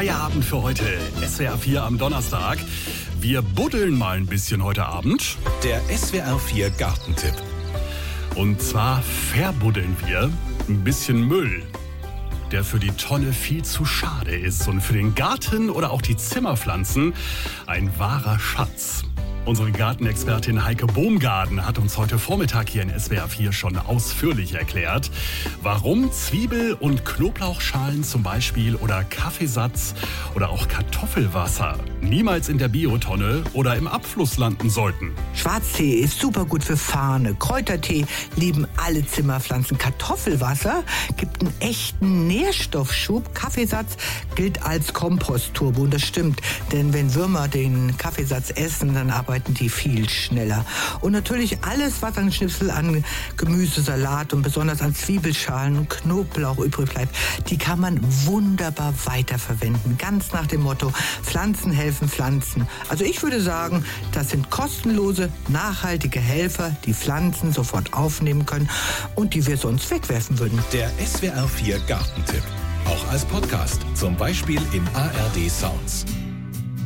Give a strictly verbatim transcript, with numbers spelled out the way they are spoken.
Feierabend für heute. S W R vier am Donnerstag. Wir buddeln mal ein bisschen heute Abend. Der S W R vier Gartentipp. Und zwar verbuddeln wir ein bisschen Müll, der für die Tonne viel zu schade ist. Und für den Garten oder auch die Zimmerpflanzen ein wahrer Schatz. Unsere Gartenexpertin Heike Bohmgarten hat uns heute Vormittag hier in S W R vier schon ausführlich erklärt, warum Zwiebel- und Knoblauchschalen zum Beispiel oder Kaffeesatz oder auch Kartoffelwasser niemals in der Biotonne oder im Abfluss landen sollten. Schwarztee ist super gut für Farne. Kräutertee lieben alle Zimmerpflanzen. Kartoffelwasser gibt einen echten Nährstoffschub. Kaffeesatz gilt als Kompostturbo. Und das stimmt, denn wenn Würmer den Kaffeesatz essen, dann arbeiten die viel schneller. Und natürlich alles, was an Schnipsel, an Gemüse, Salat und besonders an Zwiebelschalen und Knoblauch übrig bleibt, die kann man wunderbar weiterverwenden. Ganz nach dem Motto, Pflanzen helfen Pflanzen. Also ich würde sagen, das sind kostenlose, nachhaltige Helfer, die Pflanzen sofort aufnehmen können und die wir sonst wegwerfen würden. Der S W R vier Gartentipp. Auch als Podcast, zum Beispiel in A R D Sounds.